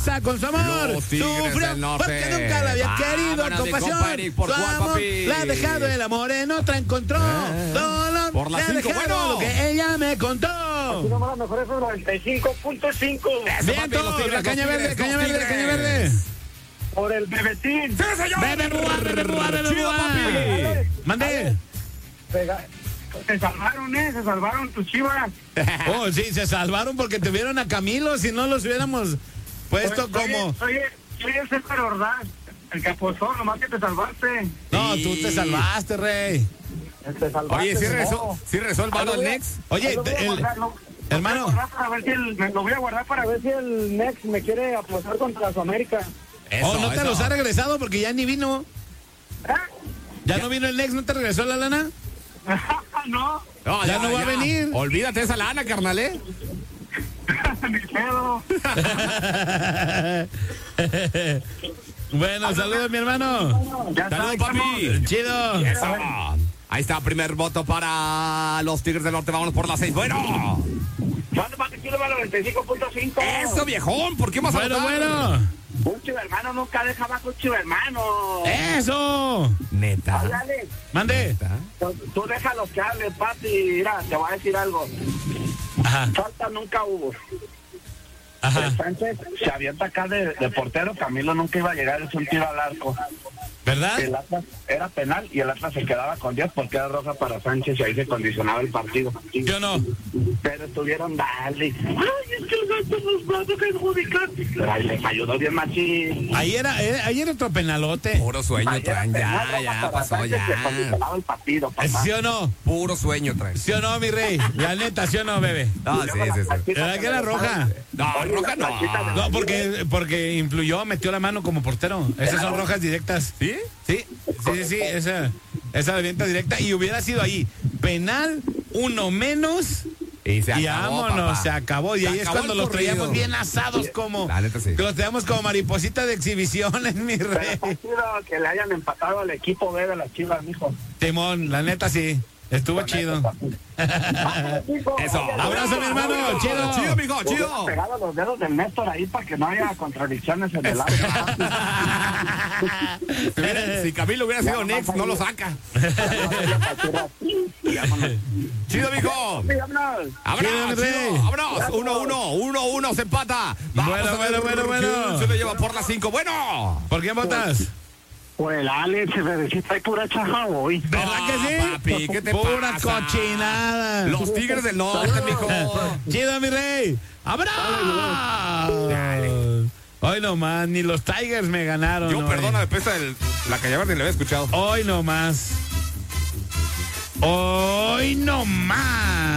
casa con su amor. Los Tigres Sufrió del Norte. porque nunca la había querido Vámonos, con mi pasión. compa Eric, por Su cuál, amor papi. la ha dejado el amor en otra encontró. Dolor Por las le ha 5, dejado bueno. lo que ella me contó. Nomás la mejor es el 95.5. Viento, la caña verde, caña verde, caña verde. Por el bebetín. ¡Sí, señor! Bebe búa, bebe búa, bebe Chido, búa. papi. Mande. Se salvaron tus Chivas. Oh, sí, se salvaron porque tuvieron a Camilo, si no los hubiéramos puesto como... Soy el César Ordaz, el que apostó, nomás que te salvaste. No, tú te salvaste, rey. Te salvaste. Oye, ¿sí no. rezó el varo del Nex? Oye, hermano. Lo voy a guardar para ver si el Next me quiere apostar contra su América. Oh, no te los ha regresado porque ya ni vino. ¿Eh? ¿Ya no vino el Nex? ¿No te regresó la lana? No, No, Ya no va a venir. Olvídate de esa lana, carnal, ¿eh? ni pedo. Bueno, saludos, mi hermano. Ya Saludos, está, papi. Chido. Eso. Ahí está, primer voto para los Tigres del Norte. Vámonos por las 6. Bueno. ¿Cuándo más te quiero para 95.5? Eso, viejón. ¿Por qué más Bueno, bueno. Un chivermano nunca deja más un chivermano. Eso. Neta. Oye, Alex, Mande. tú déjalo que hable, papi. Mira, te voy a decir algo. Ajá. Falta nunca hubo. Ajá. Sánchez se avienta acá de portero. Camilo nunca iba a llegar, es un tiro al arco. ¿Verdad? El Atlas era penal y el Atlas se quedaba con 10 porque era roja para Sánchez y ahí se condicionaba el partido. Yo no. Pero estuvieron dale. Ay, es que el gato nos va a perjudicar. Pero ahí les ayudó bien machín. Ahí era otro penalote. Puro sueño Ahí era traen. penal, roja Ya para pasó, Sánchez, se ya. condicionaba el partido, papá. ¿Sí o no? Puro sueño traen. ¿Sí o no, mi rey? La neta, ¿sí o no, bebé? No, sí. ¿Verdad que era roja? No, Oye, roja la no. flachita de- No, porque influyó, metió la mano como portero. Esas son rojas directas. ¿Sí? Sí. Esa la avienta directa. Y hubiera sido ahí penal, uno menos. Y se Y acabó, vámonos, papá. se acabó. Y Se ahí es acabó cuando el los traíamos corrido. bien asados como... La neta sí. Que los traíamos como mariposita de exhibiciones, mi Pero rey. está chido que le hayan empatado al equipo B de las Chivas, mijo. Timón, la neta sí. Estuvo chido. Eso. Abrazo, mi hermano. Chido. Chido, mijo, Hubiera chido. pegado los dedos del Néstor ahí para que no haya contradicciones en el audio. Si Camilo hubiera sido Nex, no lo saca. Chido, mijo. Vámonos. Vámonos, Chido, mi chido. Vámonos. 1-1 se empata. Vamos Bueno, a ver bueno. quién se lo lleva por las 5. Bueno. ¿Por qué votas? Por el Alex, se hay pura chaja hoy. ¿Verdad que sí? Papi, ¿qué te Pura pasa? cochinada. Los Tigres del Norte, mijo. Chido, mi rey. ¡Abrazo! Hoy nomás, ni los Tigers me ganaron. Yo, hoy. perdona, pesa la calle verde, le había escuchado. Hoy nomás. Hoy nomás.